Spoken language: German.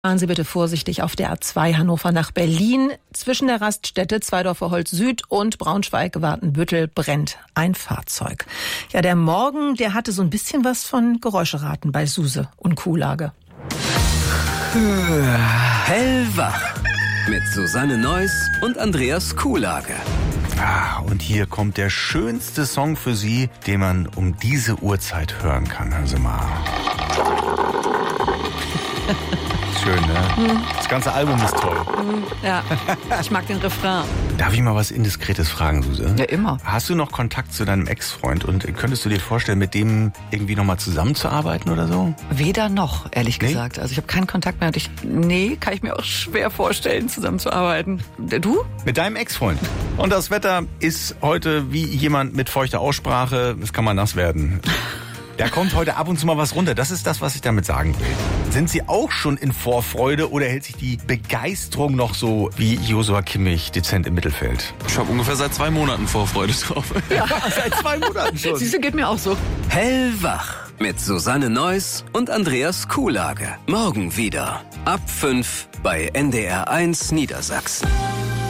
Fahren Sie bitte vorsichtig auf der A2 Hannover nach Berlin. Zwischen der Raststätte Zweidorfer Holz Süd und Braunschweig-Watenbüttel brennt ein Fahrzeug. Ja, der Morgen, der hatte so ein bisschen was von Geräuscheraten bei Suse und Kuhlage. Hellwach mit Susanne Neuss und Andreas Kuhlage. Und hier kommt der schönste Song für Sie, den man um diese Uhrzeit hören kann. Hören Sie mal. Schön, ne? Das ganze Album ist toll. Ja, ich mag den Refrain. Darf ich mal was Indiskretes fragen, Suse? Ja, immer. Hast du noch Kontakt zu deinem Ex-Freund und könntest du dir vorstellen, mit dem irgendwie nochmal zusammenzuarbeiten oder so? Weder noch, ehrlich gesagt. Also ich habe keinen Kontakt mehr. Kann ich mir auch schwer vorstellen, zusammenzuarbeiten. Du? Mit deinem Ex-Freund. Und das Wetter ist heute wie jemand mit feuchter Aussprache. Es kann mal nass werden. Da kommt heute ab und zu mal was runter. Das ist das, was ich damit sagen will. Sind Sie auch schon in Vorfreude oder hält sich die Begeisterung noch so wie Joshua Kimmich dezent im Mittelfeld? Ich habe ungefähr seit 2 Monaten Vorfreude drauf. Ja, seit 2 Monaten schon. Siehst du, geht mir auch so. Hellwach mit Susanne Neuss und Andreas Kuhlage. Morgen wieder ab 5 bei NDR 1 Niedersachsen.